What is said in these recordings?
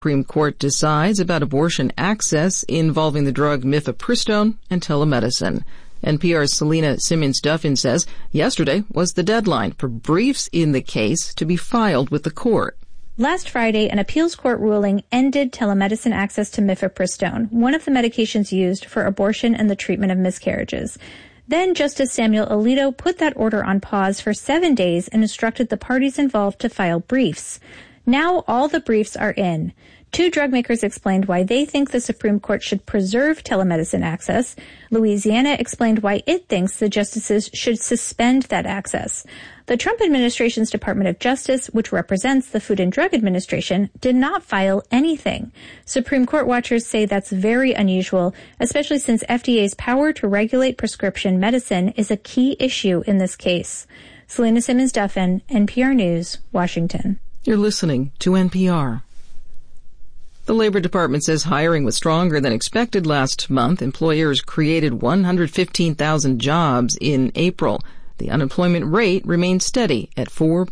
Supreme Court decides about abortion access involving the drug mifepristone and telemedicine. NPR's Selena Simmons-Duffin says yesterday was the deadline for briefs in the case to be filed with the court. Last Friday, an appeals court ruling ended telemedicine access to mifepristone, one of the medications used for abortion and the treatment of miscarriages. Then Justice Samuel Alito put that order on pause for 7 days and instructed the parties involved to file briefs. Now all the briefs are in. 2 drug makers explained why they think the Supreme Court should preserve telemedicine access. Louisiana explained why it thinks the justices should suspend that access. The Trump administration's Department of Justice, which represents the Food and Drug Administration, did not file anything. Supreme Court watchers say that's very unusual, especially since FDA's power to regulate prescription medicine is a key issue in this case. Selena Simmons-Duffin, NPR News, Washington. You're listening to NPR. The Labor Department says hiring was stronger than expected last month. Employers created 115,000 jobs in April. The unemployment rate remained steady at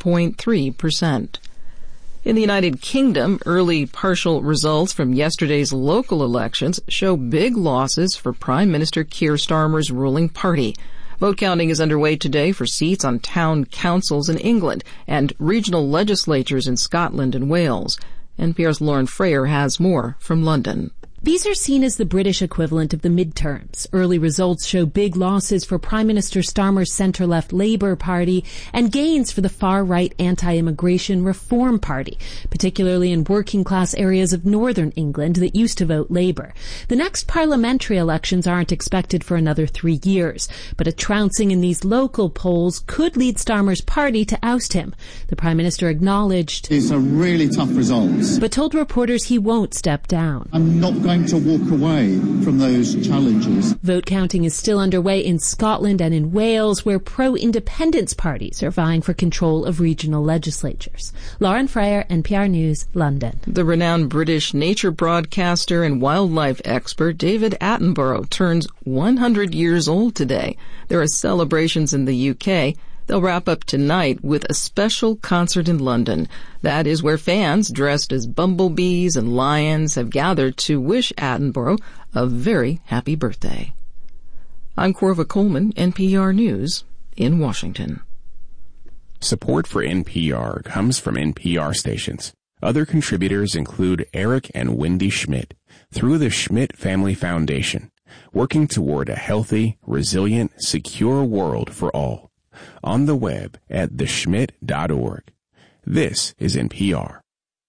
4.3%. In the United Kingdom, early partial results from yesterday's local elections show big losses for Prime Minister Keir Starmer's ruling party. Vote counting is underway today for seats on town councils in England and regional legislatures in Scotland and Wales. NPR's Lauren Frayer has more from London. These are seen as the British equivalent of the midterms. Early results show big losses for Prime Minister Starmer's centre-left Labour Party and gains for the far-right anti-immigration Reform Party, particularly in working-class areas of northern England that used to vote Labour. The next parliamentary elections aren't expected for another 3 years, but a trouncing in these local polls could lead Starmer's party to oust him. The Prime Minister acknowledged it's a really tough result, but told reporters he won't step down. I'm not going to walk away from those challenges. Vote counting is still underway in Scotland and in Wales, where pro-independence parties are vying for control of regional legislatures. Lauren Frayer, NPR News, London. The renowned British nature broadcaster and wildlife expert David Attenborough turns 100 years old today. There are celebrations in the UK. They'll wrap up tonight with a special concert in London. That is where fans dressed as bumblebees and lions have gathered to wish Attenborough a very happy birthday. I'm Corva Coleman, NPR News in Washington. Support for NPR comes from NPR stations. Other contributors include Eric and Wendy Schmidt through the Schmidt Family Foundation, working toward a healthy, resilient, secure world for all. On the web at theschmidt.org. This is NPR.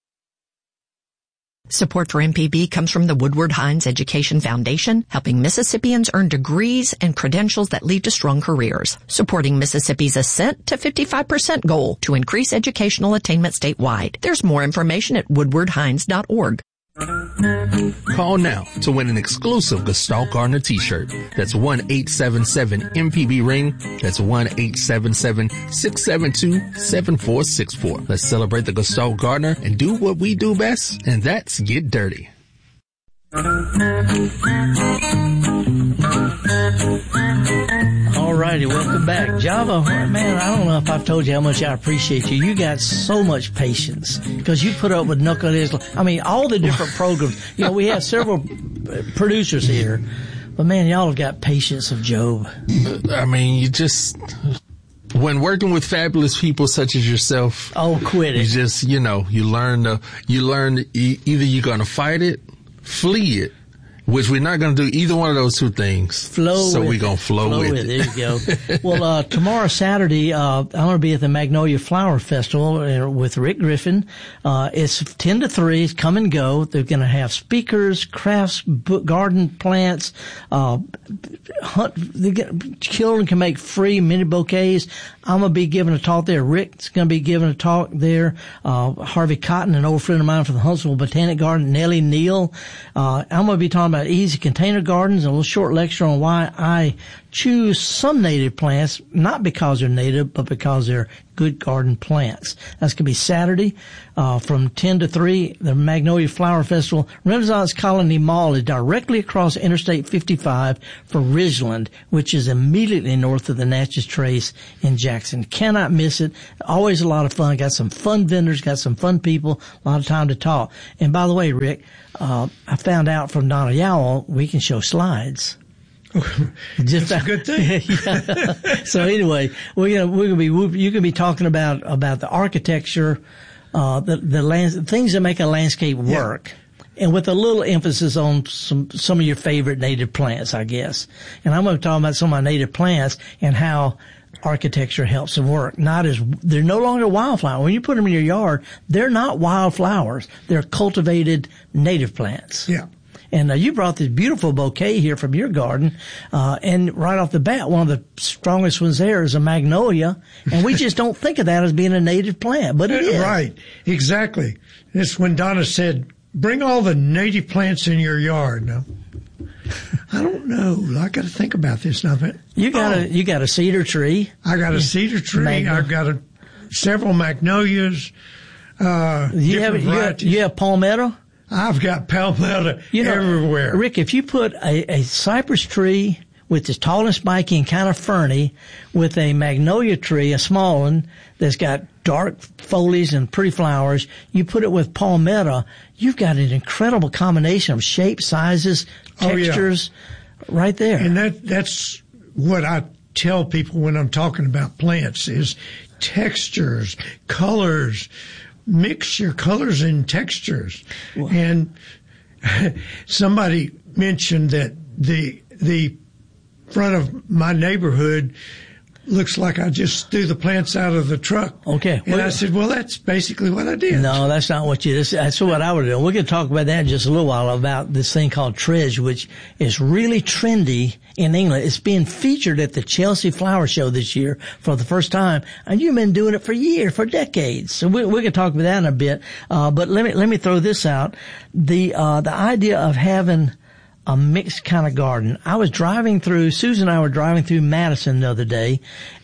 Support for MPB comes from the Woodward Hines Education Foundation, helping Mississippians earn degrees and credentials that lead to strong careers, supporting Mississippi's ascent to 55% goal to increase educational attainment statewide. There's more information at woodwardhines.org. Call now to win an exclusive Gestalt Gardener t-shirt. That's 1-877-MPB-RING. That's 1-877-672-7464. Let's celebrate the Gestalt Gardener and do what we do best, and that's get dirty. Alrighty, welcome back. Java, man, I don't know if I've told you how much I appreciate you. You got so much patience because you put up with knuckleheads. I mean, all the different programs. You know, we have several producers here, but man, y'all have got patience of Job. I mean, you just... When working with fabulous people such as yourself, quit it. You just, you learn either you're going to fight it, flee it, which we're not going to do either one of those two things. So we're going to flow with it. There you go. Well, tomorrow, Saturday, I'm going to be at the Magnolia Flower Festival with Rick Griffin. It's 10 to 3. It's come and go. They're going to have speakers, crafts, garden plants, children can make free mini bouquets. I'm going to be giving a talk there. Rick's going to be giving a talk there. Harvey Cotton, an old friend of mine from the Huntsville Botanic Garden, Nellie Neal. I'm going to be talking about easy container gardens, a little short lecture on why I choose some native plants, not because they're native, but because they're good garden plants. That's going to be Saturday from 10 to 3, the Magnolia Flower Festival. Renaissance Colony Mall is directly across Interstate 55 for Ridgeland, which is immediately north of the Natchez Trace in Jackson. Cannot miss it. Always a lot of fun. Got some fun vendors, got some fun people, a lot of time to talk. And by the way, Rick, I found out from Donna Yowell we can show slides. That's a good thing. Yeah. So anyway, you can be talking about the architecture, the things that make a landscape work. Yeah. And with a little emphasis on some of your favorite native plants, I guess. And I'm going to talk about some of my native plants and how architecture helps them work. They're no longer wildflowers. When you put them in your yard, they're not wildflowers. They're cultivated native plants. Yeah. And you brought this beautiful bouquet here from your garden, and right off the bat, one of the strongest ones there is a magnolia, and we just don't think of that as being a native plant, but it is. Right, exactly. It's when Donna said, bring all the native plants in your yard. Now, I don't know. I got to think about this now. You got a cedar tree. I got a cedar tree. I've got several magnolias. You have palmetto? I've got palmetto everywhere. Rick, if you put a cypress tree with its tall and spiky and kind of ferny with a magnolia tree, a small one that's got dark foliage and pretty flowers, you put it with palmetto, you've got an incredible combination of shapes, sizes, textures right there. And that's what I tell people when I'm talking about plants is textures, colors. Mix your colors and textures. Wow. And somebody mentioned that the front of my neighborhood looks like I just threw the plants out of the truck. Okay. And I said, well, that's basically what I did. No, that's not what you did. That's what I would do. We're going to talk about that in just a little while, about this thing called Tredge, which is really trendy in England. It's being featured at the Chelsea Flower Show this year for the first time. And you've been doing it for decades. So we're going to talk about that in a bit. But let me throw this out. The idea of having a mixed kind of garden. I was Susan and I were driving through Madison the other day,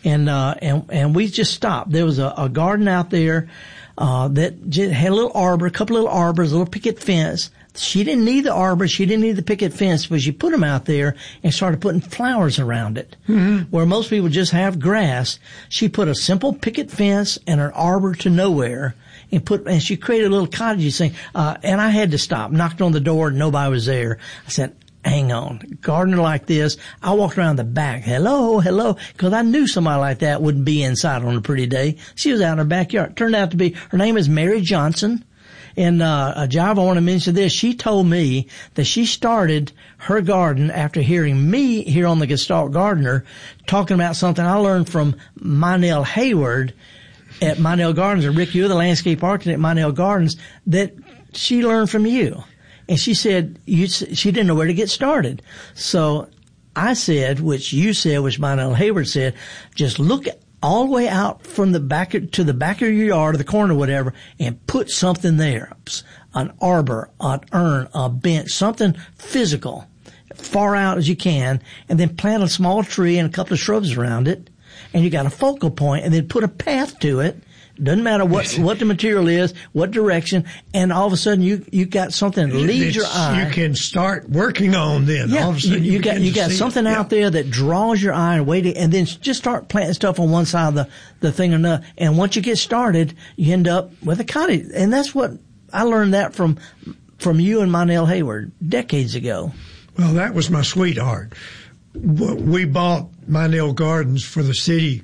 and we just stopped. There was a garden out there, that just had a little arbor, a couple little arbors, a little picket fence. She didn't need the arbor, she didn't need the picket fence, but she put them out there and started putting flowers around it. Mm-hmm. Where most people just have grass, she put a simple picket fence and an arbor to nowhere. And she created a little cottage thing. And I had to stop, knocked on the door, nobody was there. I said, hang on, gardener like this. I walked around the back. Hello. Cause I knew somebody like that wouldn't be inside on a pretty day. She was out in her backyard. Turned out to be, her name is Mary Johnson. And, Jive, I want to mention this. She told me that she started her garden after hearing me here on the Gestalt Gardener talking about something I learned from Mynell Hayward at Mynell Gardens, or Rick, you're the landscape architect at Mynell Gardens, that she learned from you. And she said she didn't know where to get started. So I said, which you said, which Mynell Hayward said, just look all the way out from the back to the back of your yard or the corner or whatever and put something there. An arbor, an urn, a bench, something physical, far out as you can, and then plant a small tree and a couple of shrubs around it. And you got a focal point, and then put a path to it. Doesn't matter what the material is, what direction, and all of a sudden you got something that leads your eye. You can start working on then. Yeah, all of a sudden you got something out there that draws your eye and then just start planting stuff on one side of the thing or another. And once you get started, you end up with a cottage. And that's what I learned that from you and Mynell Hayward decades ago. Well, that was my sweetheart. We bought Mynell Gardens for the city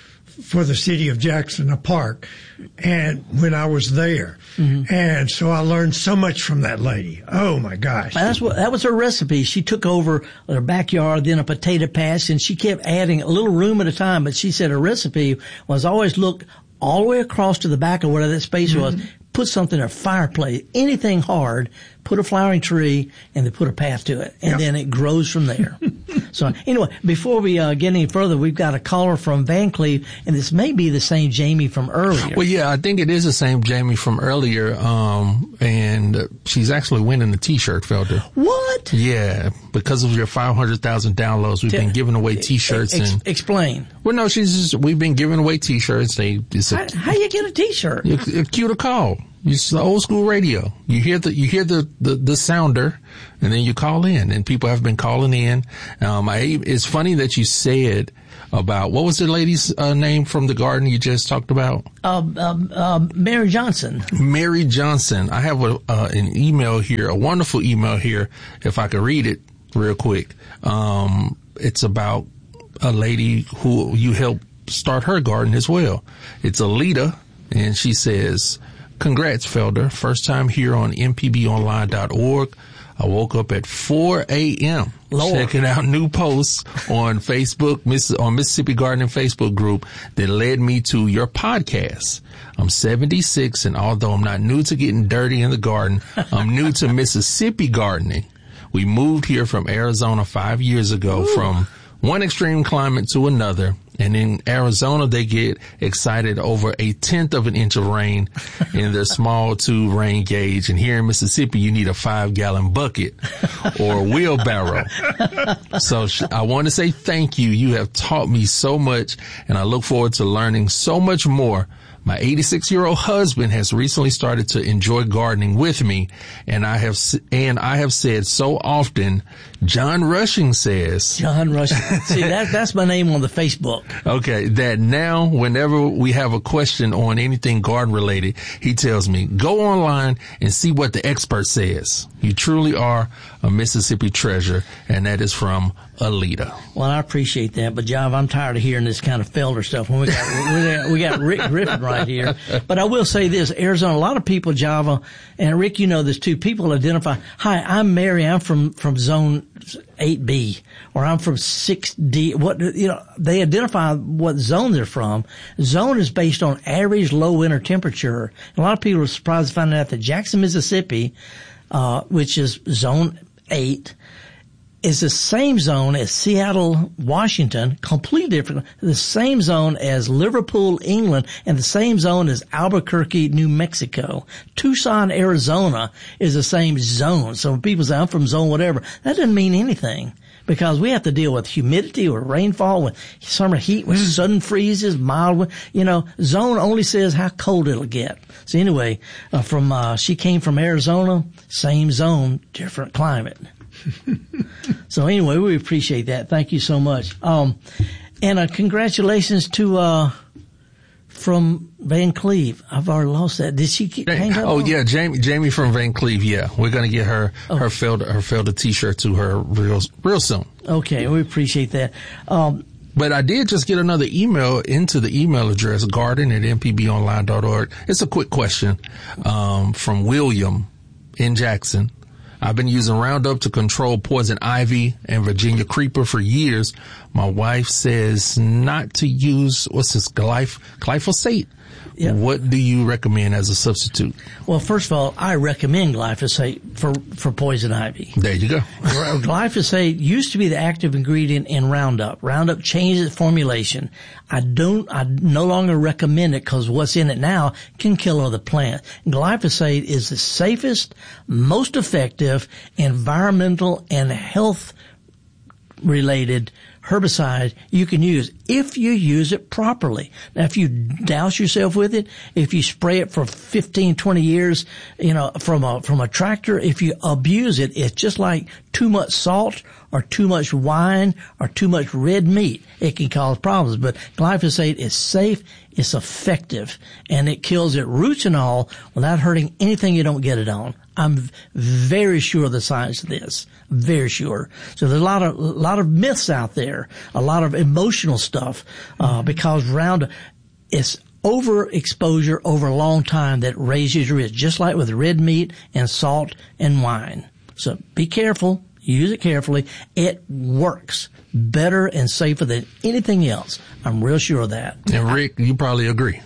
of Jackson, a park, and when I was there. Mm-hmm. And so I learned so much from that lady. Oh my gosh. That was her recipe. She took over her backyard, then a potato patch, and she kept adding a little room at a time, but she said her recipe was always look all the way across to the back of whatever that space was, put something in a fireplace, anything hard, put a flowering tree, and then put a path to it. And then it grows from there. So anyway, before we get any further, we've got a caller from Van Cleve, and this may be the same Jamie from earlier. Well, yeah, I think it is the same Jamie from earlier. And she's actually winning the T-shirt, Felder. What? Yeah, because of your 500,000 downloads, we've been giving away T-shirts. Explain. Well, no, we've been giving away T-shirts. How you get a T-shirt? You cue the call. It's the old school radio. You hear the sounder, and then you call in, and people have been calling in. It's funny that you said about, what was the lady's name from the garden you just talked about? Mary Johnson. Mary Johnson. I have an email here, a wonderful email here, if I could read it real quick. It's about a lady who you helped start her garden as well. It's Alita, and she says, "Congrats, Felder. First time here on mpbonline.org. I woke up at 4 a.m. checking out new posts on Facebook, on Mississippi Gardening Facebook group that led me to your podcast. I'm 76, and although I'm not new to getting dirty in the garden, I'm new to Mississippi gardening. We moved here from Arizona 5 years ago from one extreme climate to another. And in Arizona, they get excited over 1/10 of an inch of rain in their small tube rain gauge. And here in Mississippi, you need a 5-gallon bucket or a wheelbarrow. So I want to say thank you. You have taught me so much, and I look forward to learning so much more. My 86-year-old husband has recently started to enjoy gardening with me, and I have said so often, John Rushing says. John Rushing. See, that's my name on the Facebook. Okay, that now whenever we have a question on anything garden related, he tells me, go online and see what the expert says. You truly are a Mississippi treasure, and that is from Alita. Well, I appreciate that, but John, I'm tired of hearing this kind of Felder stuff. When we got Rick Griffin right here. But I will say this, Arizona, a lot of people, Java, and Rick, you know this too, people identify, hi, I'm Mary, I'm from zone 8B, or I'm from 6D. They identify what zone they're from. Zone is based on average low winter temperature. A lot of people are surprised to find out that Jackson, Mississippi, which is zone 8, is the same zone as Seattle, Washington, completely different. The same zone as Liverpool, England, and the same zone as Albuquerque, New Mexico. Tucson, Arizona is the same zone. So when people say, I'm from zone whatever, that doesn't mean anything. Because we have to deal with humidity, with rainfall, with summer heat, with sudden freezes, mild, zone only says how cold it'll get. So anyway, she came from Arizona, same zone, different climate. So anyway, we appreciate that. Thank you so much. And congratulations to from Van Cleve. I've already lost that. Did she hang up? Oh yeah, Jamie from Van Cleve. Yeah, we're gonna get her Felder T-shirt to her real soon. Okay, we appreciate that. But I did just get another email into the email address, garden@mpbonline.org. It's a quick question from William in Jackson. I've been using Roundup to control poison ivy and Virginia creeper for years. My wife says not to use, glyphosate. Yeah. What do you recommend as a substitute? Well, first of all, I recommend glyphosate for poison ivy. There you go. Glyphosate used to be the active ingredient in Roundup. Roundup changed its formulation. I no longer recommend it because what's in it now can kill other plants. Glyphosate is the safest, most effective environmental and health related herbicide you can use if you use it properly. Now, if you douse yourself with it, if you spray it for 15, 20 years, from a tractor, if you abuse it, it's just like too much salt or too much wine or too much red meat. It can cause problems, but glyphosate is safe, it's effective, and it kills it roots and all without hurting anything you don't get it on. I'm very sure of the science of this. Very sure. So there's a lot of myths out there, a lot of emotional stuff, because Roundup, it's overexposure over a long time that raises your risk, just like with red meat and salt and wine. So be careful. Use it carefully. It works better and safer than anything else. I'm real sure of that. And Rick, you probably agree.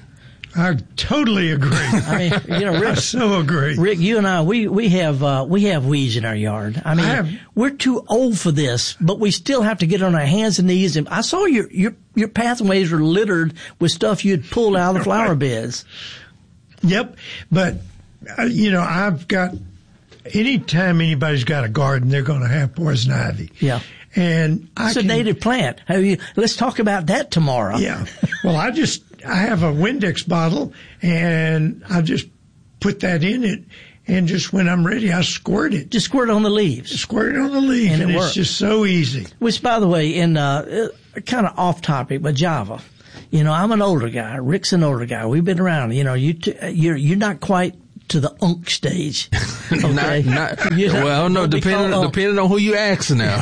I totally agree. I mean, Rick, I so agree. Rick, you and I, we have weeds in our yard. I mean, we're too old for this, but we still have to get on our hands and knees. And I saw your pathways were littered with stuff you'd pulled out of the flower beds. Yep. But, I've got, anytime anybody's got a garden, they're going to have poison ivy. Yeah. And it's a native plant. Let's talk about that tomorrow. Yeah. Well, I have a Windex bottle, and I just put that in it, and just when I'm ready, I squirt it. Just squirt it on the leaves. Squirt it on the leaves, and it's just so easy. Which, by the way, kind of off topic, but Java. I'm an older guy. Rick's an older guy. We've been around. You're not quite to the unk stage. Okay? depending on who you ask now.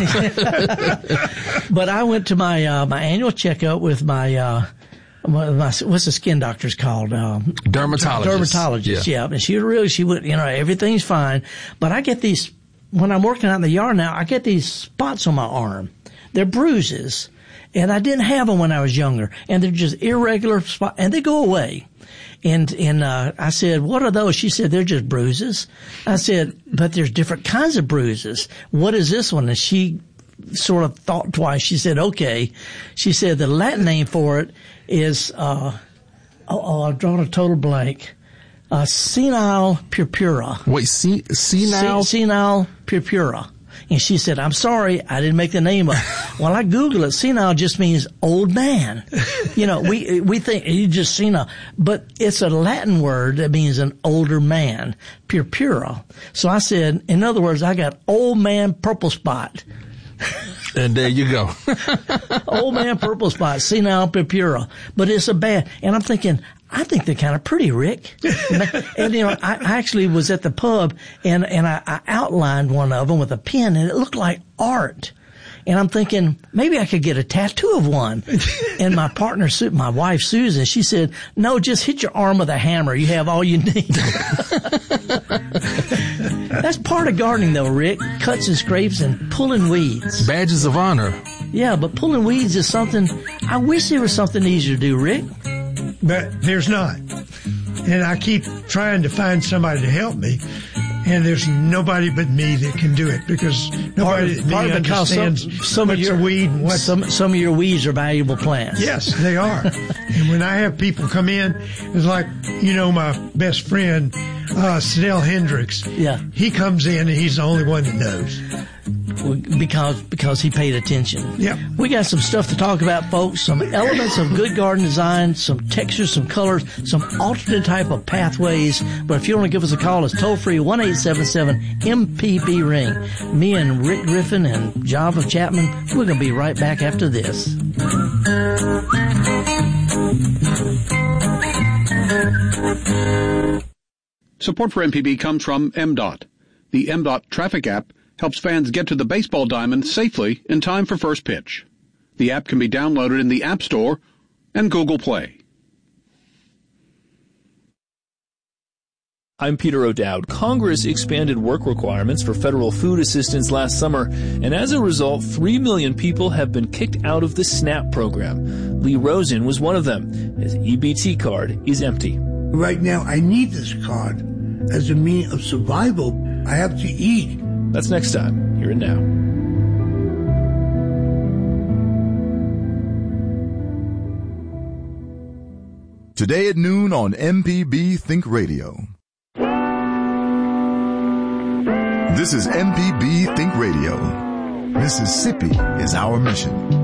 But I went to my annual checkup with my what's the skin doctor's called? Dermatologist. Yeah. And she went, everything's fine. But I get these, when I'm working out in the yard now, I get these spots on my arm. They're bruises. And I didn't have them when I was younger. And they're just irregular spots, and they go away. And I said, what are those? She said, they're just bruises. I said, but there's different kinds of bruises. What is this one? And she sort of thought twice. She said, okay. She said, the Latin name for it is, I've drawn a total blank. Senile purpura. Wait, senile? Senile purpura. And she said, I'm sorry, I didn't make the name up. Well, I Googled it. Senile just means old man. We think you just senile, but it's a Latin word that means an older man, purpura. So I said, in other words, I got old man purple spot. And there you go. Old man purple spot, senile purpura. But it's a bad, and I'm thinking, I think they're kind of pretty, Rick. And, I actually was at the pub and I outlined one of them with a pen, and it looked like art. And I'm thinking, maybe I could get a tattoo of one. And my partner, my wife, Susan, she said, no, just hit your arm with a hammer. You have all you need. That's part of gardening, though, Rick. Cuts and scrapes and pulling weeds. Badges of honor. Yeah, but pulling weeds is something, I wish there was something easier to do, Rick. But there's not. And I keep trying to find somebody to help me, and there's nobody but me that can do it, because nobody understands some of your weed and what some of your weeds are valuable plants. Yes, they are. And when I have people come in, it's like, my best friend, Snell Hendricks. Yeah. He comes in and he's the only one that knows. Because he paid attention. Yeah. We got some stuff to talk about, folks. Some elements of good garden design, some textures, some colors, some alternate type of pathways. But if you want to give us a call, it's toll free 1-877-MPB-RING. Me and Rick Griffin and Java Chapman, we're going to be right back after this. Support for MPB comes from MDOT. The MDOT traffic app helps fans get to the baseball diamond safely in time for first pitch. The app can be downloaded in the App Store and Google Play. I'm Peter O'Dowd. Congress expanded work requirements for federal food assistance last summer, and as a result, 3 million people have been kicked out of the SNAP program. Lee Rosen was one of them. His EBT card is empty. Right now, I need this card as a means of survival. I have to eat. That's next time, here and now. Today at noon on MPB Think Radio. This is MPB Think Radio. Mississippi is our mission.